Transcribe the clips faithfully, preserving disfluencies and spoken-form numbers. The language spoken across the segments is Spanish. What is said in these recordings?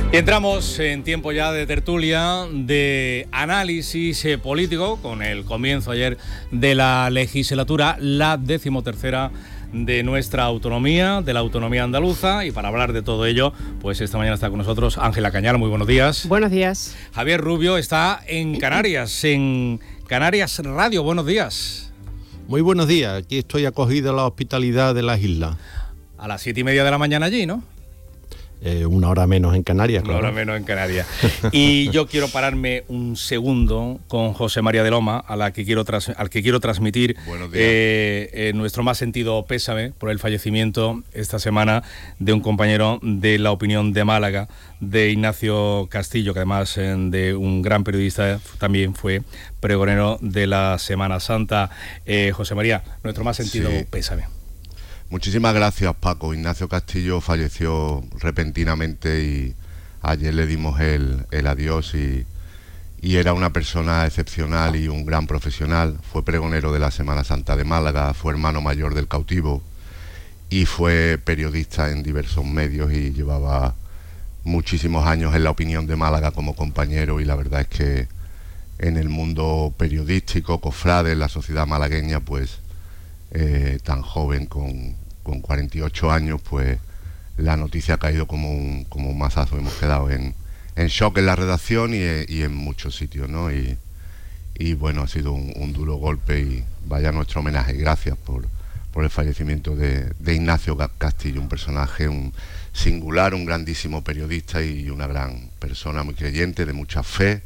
Entramos en tiempo ya de tertulia, de análisis eh, político, con el comienzo ayer de la legislatura, la decimotercera de nuestra autonomía, de la autonomía andaluza, y para hablar de todo ello, pues esta mañana está con nosotros Ángela Cañal. Muy buenos días. Buenos días. Javier Rubio está en Canarias, en Canarias Radio. Buenos días. Muy buenos días. Aquí estoy acogido a la hospitalidad de las islas. A las siete y media de la mañana allí, ¿no? Eh, una hora menos en Canarias, Una claro. hora menos en Canarias. Y yo quiero pararme un segundo con José María de Loma, a la que quiero tras, al que quiero transmitir eh, eh, nuestro más sentido pésame por el fallecimiento esta semana de un compañero de La Opinión de Málaga, de Ignacio Castillo, que además eh, de un gran periodista, también fue pregonero de la Semana Santa. Eh, José María, nuestro más sentido sí. pésame. Muchísimas gracias, Paco. Ignacio Castillo falleció repentinamente y ayer le dimos el, el adiós y, y era una persona excepcional y un gran profesional. Fue pregonero de la Semana Santa de Málaga, fue hermano mayor del cautivo y fue periodista en diversos medios y llevaba muchísimos años en La Opinión de Málaga como compañero, y la verdad es que en el mundo periodístico, cofrade, en la sociedad malagueña, pues Eh, tan joven, con, con cuarenta y ocho años, pues la noticia ha caído como un, como un mazazo. Hemos quedado en, en shock en la redacción y, y en muchos sitios, ¿no? Y, y bueno, ha sido un, un duro golpe, y vaya nuestro homenaje. Gracias por, por el fallecimiento de, de Ignacio Castillo, un personaje un singular, un grandísimo periodista y una gran persona, muy creyente, de mucha fe.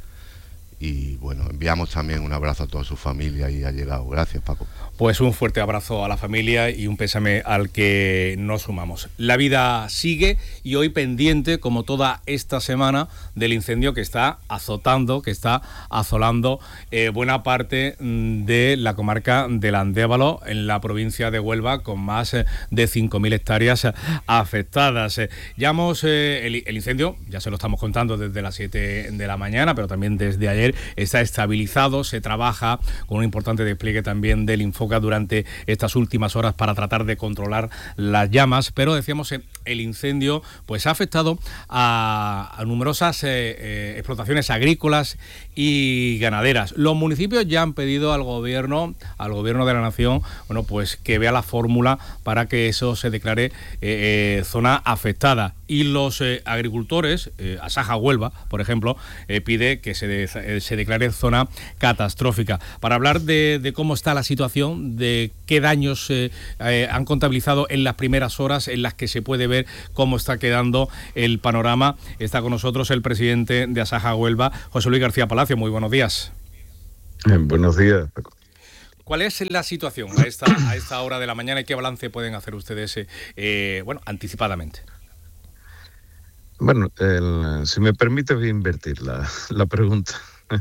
Y bueno, enviamos también un abrazo a toda su familia y ha llegado. Gracias, Paco. Pues un fuerte abrazo a la familia y un pésame al que nos sumamos. La vida sigue, y hoy pendiente, como toda esta semana, del incendio que está azotando, que está asolando eh, buena parte de la comarca del Andévalo, en la provincia de Huelva, con más eh, de cinco mil hectáreas afectadas. Eh, ya hemos, eh, el, el incendio, ya se lo estamos contando desde las siete de la mañana, pero también desde ayer, está estabilizado. Se trabaja con un importante despliegue también del Infoca durante estas últimas horas para tratar de controlar las llamas, pero decíamos, el incendio pues ha afectado a, a numerosas eh, eh, explotaciones agrícolas y ganaderas. Los municipios ya han pedido al gobierno, al gobierno de la nación, bueno, pues que vea la fórmula para que eso se declare eh, eh, zona afectada. Y los eh, agricultores, eh, Asaja Huelva, por ejemplo, eh, pide que se, de, eh, se declare zona catastrófica. Para hablar de, de cómo está la situación, de qué daños eh, eh, han contabilizado en las primeras horas en las que se puede ver cómo está quedando el panorama, está con nosotros el presidente de Asaja Huelva, José Luis García Palacio. Muy buenos días. Eh, buenos días, Paco. ¿Cuál es la situación a esta, a esta hora de la mañana y qué balance pueden hacer ustedes eh, bueno, anticipadamente? Bueno, el, si me permite, voy a invertir la, la pregunta.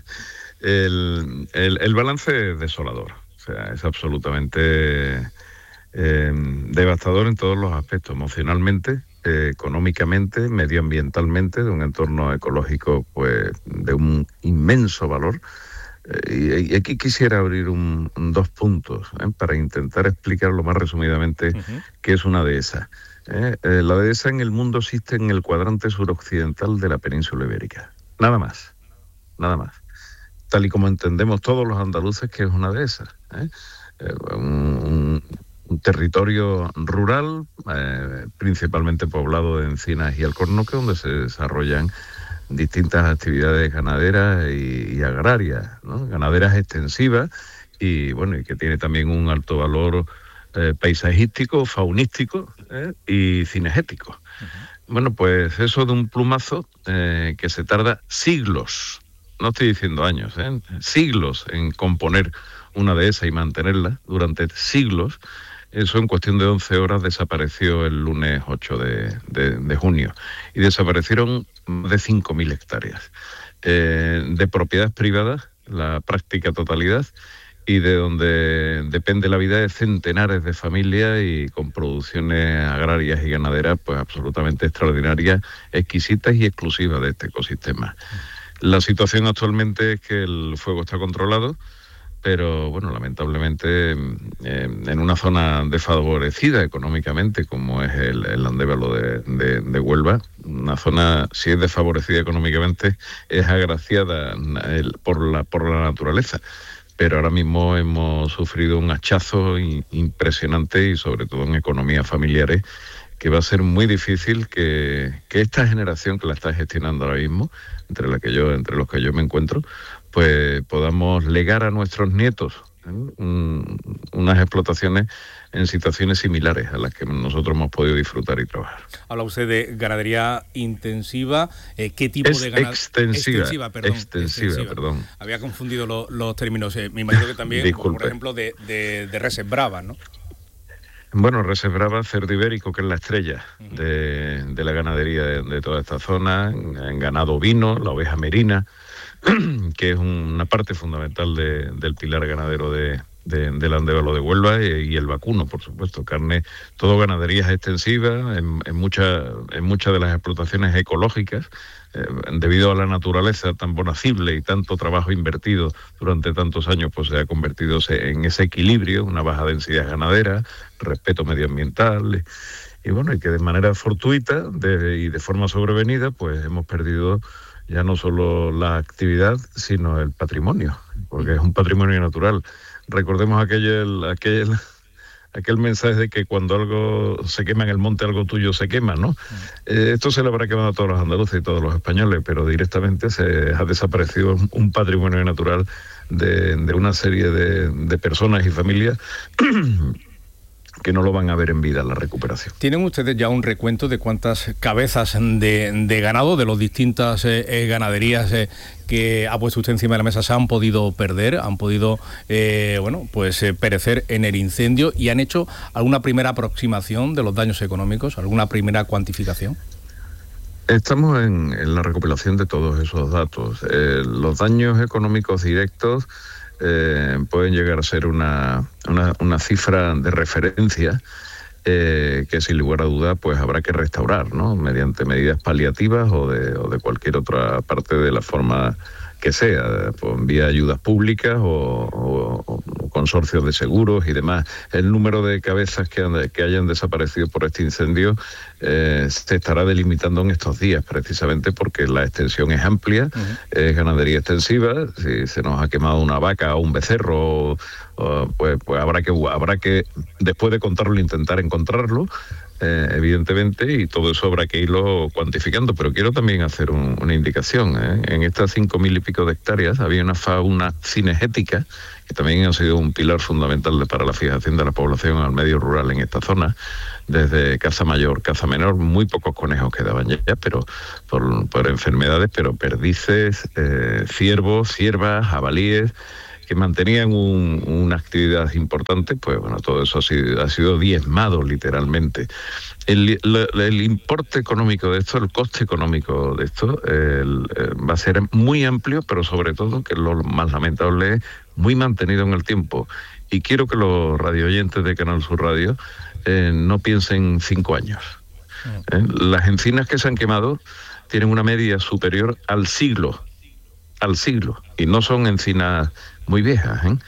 El, el, el balance es desolador, o sea, es absolutamente eh, devastador en todos los aspectos, emocionalmente, eh, económicamente, medioambientalmente, de un entorno ecológico pues de un inmenso valor. Eh, y, y aquí quisiera abrir un, un, dos puntos ¿eh? para intentar explicar lo más resumidamente uh-huh. qué es una dehesa. Eh, eh, la dehesa en el mundo existe en el cuadrante suroccidental de la península ibérica. Nada más, nada más. Tal y como entendemos todos los andaluces que es una dehesa. ¿eh? Eh, un, un territorio rural, eh, principalmente poblado de encinas y alcornoques, donde se desarrollan distintas actividades ganaderas y, y agrarias, ¿no? Ganaderas extensivas y, bueno, y que tiene también un alto valor Eh, paisajístico, faunístico eh, y cinegético. Uh-huh. Bueno, pues eso de un plumazo eh, que se tarda siglos, no estoy diciendo años, eh, siglos en componer una dehesa y mantenerla durante siglos. Eso en cuestión de once horas desapareció el lunes ocho de, de, de junio y desaparecieron más de cinco mil hectáreas eh, de propiedades privadas, la práctica totalidad, y de donde depende la vida de centenares de familias y con producciones agrarias y ganaderas pues absolutamente extraordinarias, exquisitas y exclusivas de este ecosistema. La situación actualmente es que el fuego está controlado, pero bueno, lamentablemente eh, en una zona desfavorecida económicamente como es el, el Andévalo de, de, de Huelva, una zona, si es desfavorecida económicamente, es agraciada por la, por la naturaleza. Pero ahora mismo hemos sufrido un hachazo impresionante y sobre todo en economías familiares, que va a ser muy difícil que, que esta generación que la está gestionando ahora mismo, entre la que yo, entre los que yo me encuentro, pues podamos legar a nuestros nietos ¿eh? Un, unas explotaciones en situaciones similares a las que nosotros hemos podido disfrutar y trabajar. Habla usted de ganadería intensiva. Eh, ¿Qué tipo es de ganadería? Extensiva, extensiva, perdón, extensiva, extensiva. perdón. Había confundido lo, los términos. Eh, me imagino que también, como por ejemplo, de, de, de reses bravas, ¿no? Bueno, reses bravas, cerdo ibérico, que es la estrella uh-huh. de, de la ganadería de, de toda esta zona, en ganado ovino, la oveja merina, que es una parte fundamental de, del pilar ganadero de, de, del Andévalo de Huelva, y, y el vacuno, por supuesto, carne, todo ganaderías extensivas, en, en muchas en muchas de las explotaciones ecológicas, eh, debido a la naturaleza tan bonacible y tanto trabajo invertido durante tantos años, pues se ha convertido en ese equilibrio, una baja densidad ganadera, respeto medioambiental, y bueno, y que de manera fortuita de, y de forma sobrevenida, pues hemos perdido ya no solo la actividad, sino el patrimonio, porque es un patrimonio natural. Recordemos aquel, aquel, aquel mensaje de que cuando algo se quema en el monte, algo tuyo se quema, ¿no? Eh, esto se le habrá quemado a todos los andaluces y todos los españoles, pero directamente se ha desaparecido un patrimonio natural de, de una serie de, de personas y familias que no lo van a ver en vida la recuperación. ¿Tienen ustedes ya un recuento de cuántas cabezas de, de ganado de las distintas eh, eh, ganaderías eh, que ha puesto usted encima de la mesa se han podido perder, han podido eh, bueno, pues eh, perecer en el incendio, y han hecho alguna primera aproximación de los daños económicos, alguna primera cuantificación? Estamos en, en la recopilación de todos esos datos. Eh, los daños económicos directos Eh, pueden llegar a ser una, una, una cifra de referencia eh, que sin lugar a duda pues habrá que restaurar, ¿no? Mediante medidas paliativas o de, o de cualquier otra parte de la forma que sea, pues, vía ayudas públicas o, o, o consorcios de seguros y demás. El número de cabezas que, han, que hayan desaparecido por este incendio eh, se estará delimitando en estos días, precisamente porque la extensión es amplia, uh-huh. es ganadería extensiva. Si se nos ha quemado una vaca o un becerro, o, pues, pues habrá que habrá que después de contarlo intentar encontrarlo. Eh, evidentemente, y todo eso habrá que irlo cuantificando, pero quiero también hacer un, una indicación. ¿eh? En estas cinco mil y pico de hectáreas había una fauna cinegética, que también ha sido un pilar fundamental de, para la fijación de la población al medio rural en esta zona, desde caza mayor, caza menor, muy pocos conejos quedaban ya, pero por, por enfermedades, pero perdices, eh, ciervos, ciervas, jabalíes, que mantenían un, una actividad importante, pues bueno, todo eso ha sido, ha sido diezmado literalmente. El, el, el importe económico de esto, el coste económico de esto, el, el, va a ser muy amplio, pero sobre todo, que lo más lamentable es, muy mantenido en el tiempo. Y quiero que los radioyentes de Canal Sur Radio eh, no piensen cinco años. ¿eh? Las encinas que se han quemado tienen una media superior al siglo, al siglo, y no son encinas muy viejas. ¿eh?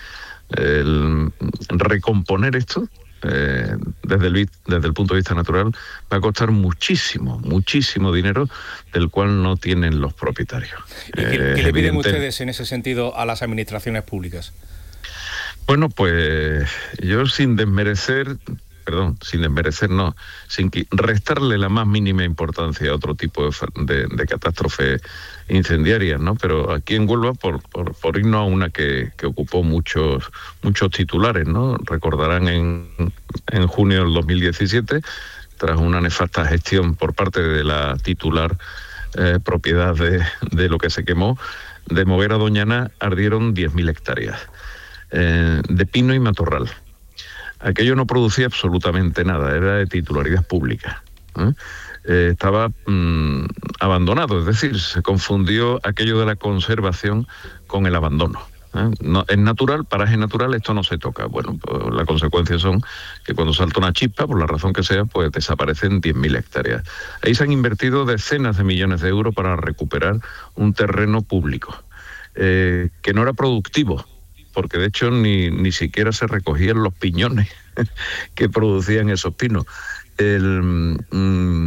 El recomponer esto eh, desde, el, desde el punto de vista natural va a costar muchísimo, muchísimo dinero, del cual no tienen los propietarios. ¿Y qué, eh, ¿qué le piden ustedes en ese sentido a las administraciones públicas? Bueno, pues yo sin desmerecer... Perdón, sin desmerecer, no, sin restarle la más mínima importancia a otro tipo de, de, de catástrofes incendiarias, ¿no? Pero aquí en Huelva, por, por, por irnos a una que, que ocupó muchos muchos titulares, ¿no? Recordarán en, en junio del dos mil diecisiete, tras una nefasta gestión por parte de la titular eh, propiedad de, de lo que se quemó, de Moguera a Doñana ardieron diez mil hectáreas eh, de pino y matorral. Aquello no producía absolutamente nada, era de titularidad pública. ¿eh? Eh, estaba mmm, abandonado, es decir, se confundió aquello de la conservación con el abandono. ¿eh? No, es natural, paraje natural, esto no se toca. Bueno, pues las consecuencias son que cuando salta una chispa, por la razón que sea, pues desaparecen diez mil hectáreas. Ahí se han invertido decenas de millones de euros para recuperar un terreno público, eh, que no era productivo, porque de hecho ni, ni siquiera se recogían los piñones que producían esos pinos. El, mm,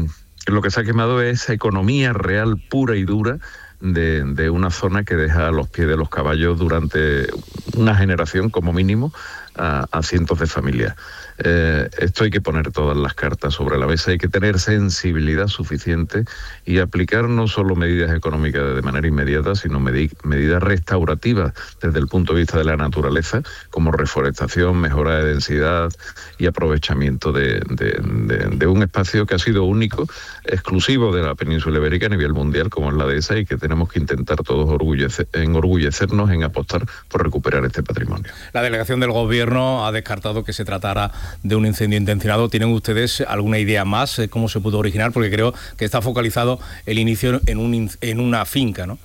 lo que se ha quemado es esa economía real pura y dura de, de una zona que deja a los pies de los caballos durante una generación como mínimo a, a cientos de familias. Eh, esto hay que poner todas las cartas sobre la mesa, hay que tener sensibilidad suficiente y aplicar no solo medidas económicas de manera inmediata, sino medi- medidas restaurativas desde el punto de vista de la naturaleza, como reforestación, mejora de densidad y aprovechamiento de, de, de, de un espacio que ha sido único, exclusivo de la península ibérica a nivel mundial, como es la dehesa, y que tenemos que intentar todos orgullece- enorgullecernos en apostar por recuperar este patrimonio. La delegación del Gobierno ha descartado que se tratara de un incendio intencionado. ¿Tienen ustedes alguna idea más de cómo se pudo originar? Porque creo que está focalizado el inicio en, un, en una finca, ¿no?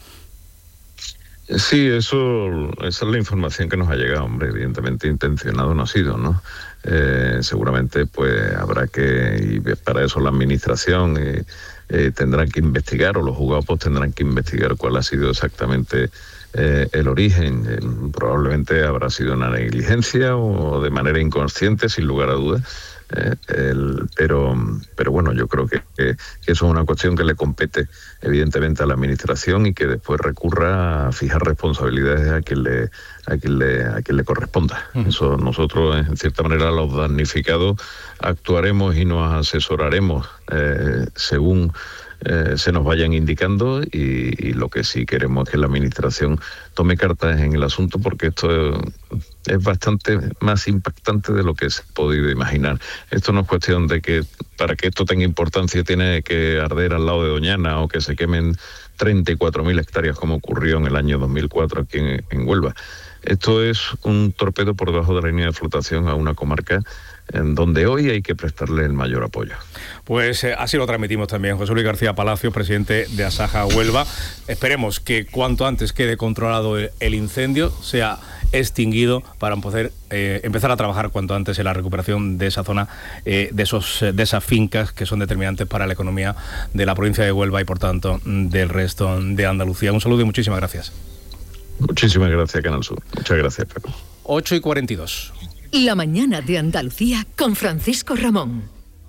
Sí, eso, esa es la información que nos ha llegado, hombre. Evidentemente intencionado no ha sido, ¿no? Eh, seguramente pues habrá que, y para eso la administración eh, eh, tendrán que investigar, o los juzgados pues tendrán que investigar cuál ha sido exactamente eh, el origen. Eh, probablemente habrá sido una negligencia o de manera inconsciente, sin lugar a dudas. Eh, el, pero, pero bueno, yo creo que, que, que eso es una cuestión que le compete evidentemente a la administración y que después recurra a fijar responsabilidades a quien le, a quien le, a quien le corresponda. Uh-huh. Eso nosotros, en cierta manera, los damnificados actuaremos y nos asesoraremos eh, según Eh, se nos vayan indicando y, y lo que sí queremos es que la administración tome cartas en el asunto, porque esto es, es bastante más impactante de lo que se ha podido imaginar. Esto no es cuestión de que para que esto tenga importancia tiene que arder al lado de Doñana o que se quemen treinta y cuatro mil hectáreas como ocurrió en el año dos mil cuatro aquí en, en Huelva. Esto es un torpedo por debajo de la línea de flotación a una comarca en donde hoy hay que prestarle el mayor apoyo. Pues eh, así lo transmitimos también. José Luis García Palacios, presidente de Asaja Huelva. Esperemos que cuanto antes quede controlado el, el incendio, sea extinguido para poder eh, empezar a trabajar cuanto antes en la recuperación de esa zona, eh, de, esos, de esas fincas que son determinantes para la economía de la provincia de Huelva y por tanto del resto de Andalucía. Un saludo y muchísimas gracias. Muchísimas gracias, Canal Sur. Muchas gracias, Paco. ocho y cuarenta y dos. La mañana de Andalucía con Francisco Ramón.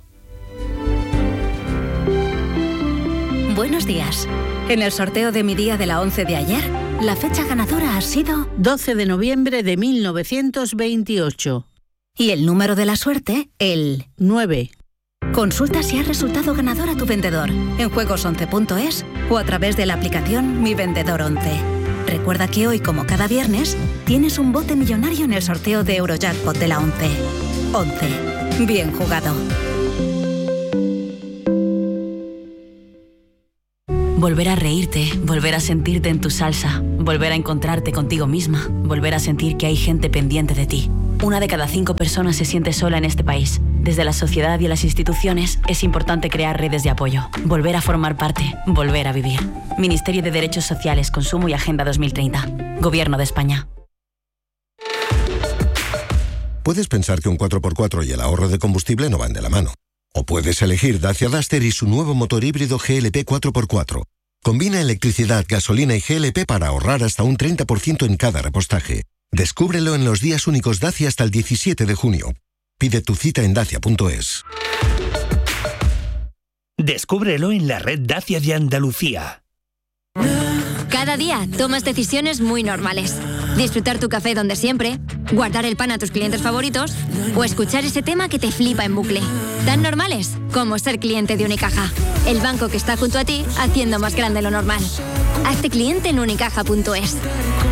Buenos días. En el sorteo de mi día de la once de ayer, la fecha ganadora ha sido doce de noviembre de mil novecientos veintiocho. Y el número de la suerte, el nueve. Consulta si has resultado ganador a tu vendedor en juegos once punto es o a través de la aplicación Mi Vendedor once. Recuerda que hoy, como cada viernes, tienes un bote millonario en el sorteo de Eurojackpot de la once. once. Bien jugado. Volver a reírte, volver a sentirte en tu salsa, volver a encontrarte contigo misma, volver a sentir que hay gente pendiente de ti. Una de cada cinco personas se siente sola en este país. Desde la sociedad y las instituciones es importante crear redes de apoyo, volver a formar parte, volver a vivir. Ministerio de Derechos Sociales, Consumo y Agenda dos mil treinta. Gobierno de España. Puedes pensar que un cuatro por cuatro y el ahorro de combustible no van de la mano. O puedes elegir Dacia Duster y su nuevo motor híbrido G L P cuatro por cuatro. Combina electricidad, gasolina y G L P para ahorrar hasta un treinta por ciento en cada repostaje. Descúbrelo en los días únicos Dacia hasta el diecisiete de junio. Pide tu cita en dacia punto es. Descúbrelo en la red Dacia de Andalucía. Cada día tomas decisiones muy normales. Disfrutar tu café donde siempre, guardar el pan a tus clientes favoritos o escuchar ese tema que te flipa en bucle. Tan normales como ser cliente de Unicaja, el banco que está junto a ti haciendo más grande lo normal. Hazte cliente en unicaja punto es.